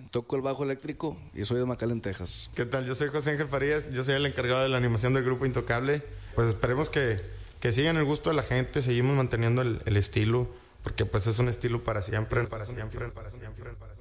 toco el bajo eléctrico y soy de McAllen, Texas. ¿Qué tal? Yo soy José Ángel Farías, yo soy el encargado de la animación del grupo Intocable. Pues esperemos que sigan el gusto de la gente, seguimos manteniendo el estilo, porque pues es un estilo para siempre.